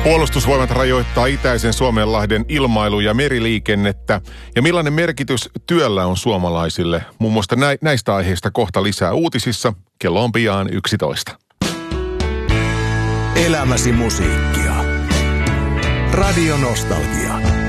Puolustusvoimat rajoittaa itäisen Suomenlahden ilmailu- ja meriliikennettä. Ja millainen merkitys työllä on suomalaisille? Muun muassa näistä aiheista kohta lisää uutisissa. Kello on pian 11. Elämäsi musiikkia. Radio Nostalgia.